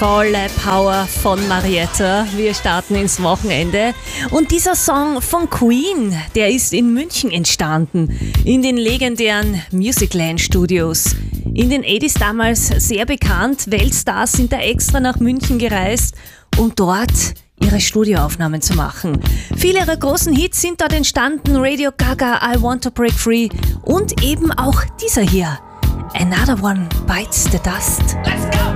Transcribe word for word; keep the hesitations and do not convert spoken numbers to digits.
Volle Power von Marietta. Wir starten ins Wochenende. Und dieser Song von Queen, der ist in München entstanden, in den legendären Musicland Studios. In den achtziger damals sehr bekannt. Weltstars sind da extra nach München gereist, um dort ihre Studioaufnahmen zu machen. Viele ihrer großen Hits sind dort entstanden. Radio Gaga, I Want to Break Free und eben auch dieser hier. Another One Bites the Dust. Let's go!